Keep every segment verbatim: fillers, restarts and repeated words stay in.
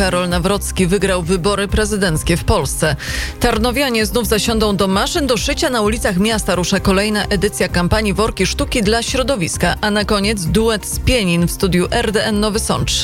Karol Nawrocki wygrał wybory prezydenckie w Polsce. Tarnowianie znów zasiądą do maszyn do szycia. Na ulicach miasta rusza kolejna edycja kampanii Worki Sztuki dla Środowiska. A na koniec duet z Pienin w studiu R D N Nowy Sącz.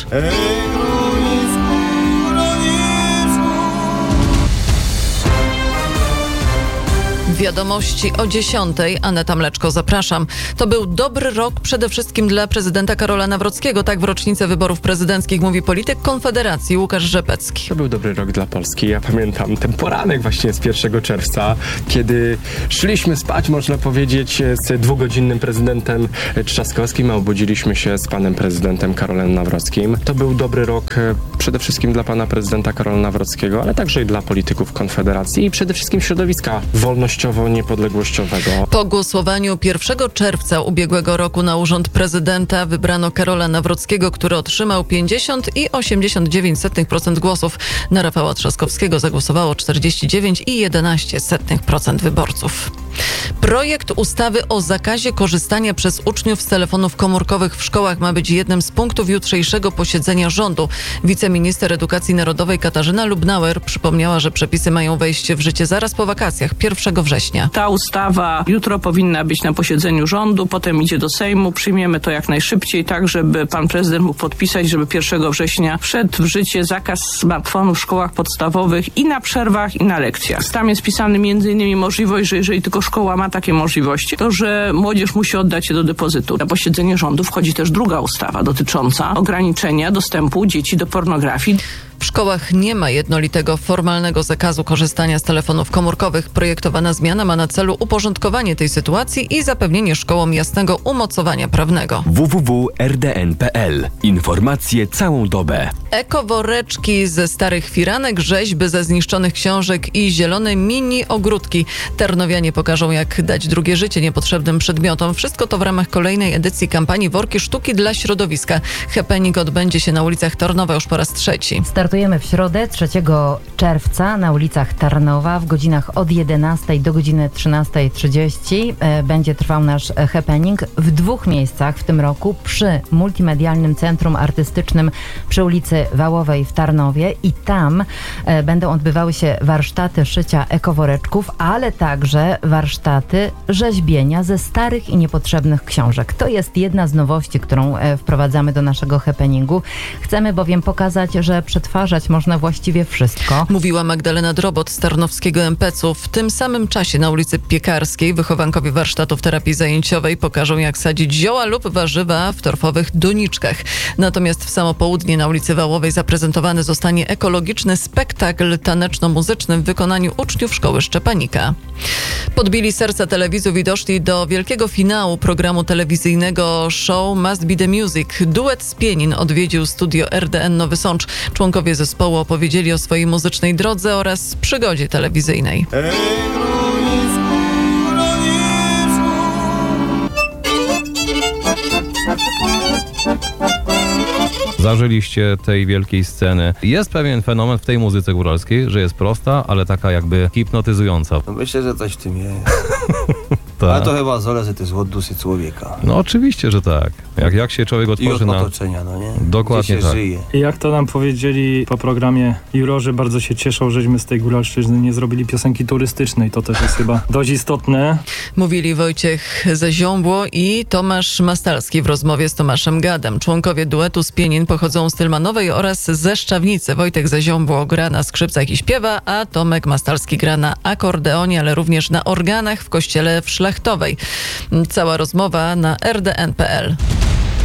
Wiadomości o dziesiątej. Aneta Mleczko, zapraszam. To był dobry rok przede wszystkim dla prezydenta Karola Nawrockiego. Tak w rocznicę wyborów prezydenckich mówi polityk Konfederacji Łukasz Rzepecki. To był dobry rok dla Polski. Ja pamiętam ten poranek właśnie z pierwszego czerwca, kiedy szliśmy spać, można powiedzieć, z dwugodzinnym prezydentem Trzaskowskim, a obudziliśmy się z panem prezydentem Karolem Nawrockim. To był dobry rok przede wszystkim dla pana prezydenta Karola Nawrockiego, ale także i dla polityków Konfederacji i przede wszystkim środowiska wolnościowo-niepodległościowego. Po głosowaniu pierwszego czerwca ubiegłego roku na urząd prezydenta wybrano Karola Nawrockiego, który otrzymał pięćdziesiąt i osiemdziesiąt dziewięć procent głosów. Na Rafała Trzaskowskiego zagłosowało czterdzieści dziewięć i jedenaście procent wyborców. Projekt ustawy o zakazie korzystania przez uczniów z telefonów komórkowych w szkołach ma być jednym z punktów jutrzejszego posiedzenia rządu. Wiceminister Edukacji Narodowej Katarzyna Lubnauer przypomniała, że przepisy mają wejść w życie zaraz po wakacjach, pierwszego września. Ta ustawa jutro powinna być na posiedzeniu rządu, potem idzie do Sejmu, przyjmiemy to jak najszybciej, tak żeby pan prezydent mógł podpisać, żeby pierwszego września wszedł w życie zakaz smartfonów w szkołach podstawowych i na przerwach, i na lekcjach. Tam jest wpisany między innymi możliwość, że jeżeli tylko szkoła ma takie możliwości, to że młodzież musi oddać się do depozytu. Na posiedzenie rządu wchodzi też druga ustawa dotycząca ograniczenia dostępu dzieci do pornografii. W szkołach nie ma jednolitego formalnego zakazu korzystania z telefonów komórkowych. Projektowana zmiana ma na celu uporządkowanie tej sytuacji i zapewnienie szkołom jasnego umocowania prawnego. w w w kropka r d n kropka p l. Informacje całą dobę. Ekoworeczki ze starych firanek, rzeźby ze zniszczonych książek i zielone mini ogródki. Tarnowianie pokażą, jak dać drugie życie niepotrzebnym przedmiotom. Wszystko to w ramach kolejnej edycji kampanii Worki Sztuki dla Środowiska. Happening odbędzie się na ulicach Tarnowa już po raz trzeci. Startujemy w środę, trzeciego czerwca na ulicach Tarnowa w godzinach od jedenastej do godziny trzynastej trzydzieści. Będzie trwał nasz happening w dwóch miejscach w tym roku. Przy Multimedialnym Centrum Artystycznym przy ulicy Wałowej w Tarnowie i tam będą odbywały się warsztaty szycia ekoworeczków, ale także warsztaty rzeźbienia ze starych i niepotrzebnych książek. To jest jedna z nowości, którą wprowadzamy do naszego happeningu. Chcemy bowiem pokazać, że przetwarzać można właściwie wszystko. Mówiła Magdalena Drobot z tarnowskiego em pe ce u. W tym samym czasie na ulicy Piekarskiej wychowankowie warsztatów terapii zajęciowej pokażą, jak sadzić zioła lub warzywa w torfowych doniczkach. Natomiast w samo południe na ulicy Wałowej zaprezentowany zostanie ekologiczny spektakl taneczno-muzyczny w wykonaniu uczniów szkoły Szczepanika. Podbili serca telewizów i doszli do wielkiego finału programu telewizyjnego Show Must Be The Music. Duet z Pienin odwiedził studio R D N Nowy Sącz. Członkowie zespołu opowiedzieli o swojej muzycznej drodze oraz przygodzie telewizyjnej. Zażyliście tej wielkiej sceny. Jest pewien fenomen w tej muzyce góralskiej, że jest prosta, ale taka jakby hipnotyzująca. Myślę, że coś w tym jest. Tak. Ale to chyba zależy też od duszy człowieka. No oczywiście, że tak. Jak, jak się człowiek I otworzy od na... otoczenia, no nie? Dokładnie Gdzie się tak. żyje. I jak to nam powiedzieli po programie jurorzy, bardzo się cieszą, żeśmy z tej Góralszczyzny nie zrobili piosenki turystycznej. To też jest chyba dość istotne. Mówili Wojciech Zaziąbło i Tomasz Mastalski w rozmowie z Tomaszem Gadem. Członkowie duetu z Pienin pochodzą z Tylmanowej oraz ze Szczawnicy. Wojtek Zaziąbło gra na skrzypcach i śpiewa, a Tomek Mastalski gra na akordeonie, ale również na organach w kościele w Szlachtowej. Cała rozmowa na r d n kropka p l.